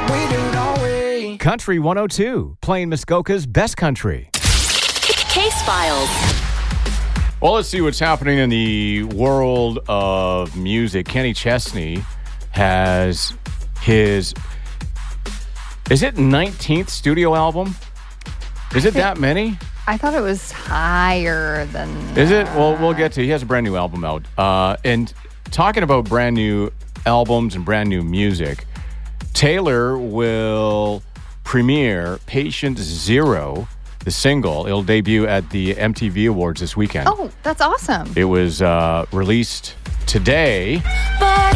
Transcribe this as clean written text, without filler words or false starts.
We do, don't we? Country 102, playing Muskoka's best country. Case Files. Well, let's see what's happening in the world of music. Kenny Chesney has his, is it 19th studio album? Is it that many? I thought it was higher than Is it? Well, we'll get to. He has a brand new album out. And talking about brand new albums and brand new music, Taylor will premiere Patient Zero, the single. It'll debut at the MTV Awards this weekend. Oh, that's awesome. It was released today. But